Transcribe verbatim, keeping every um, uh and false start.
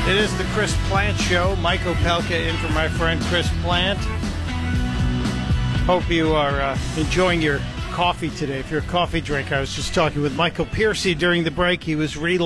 It is the Chris Plant Show. Mike Opelka in for my friend Chris Plant. Hope you are uh, enjoying your coffee today. If you're a coffee drinker, I was just talking with Michael Piercy during the break. He was reading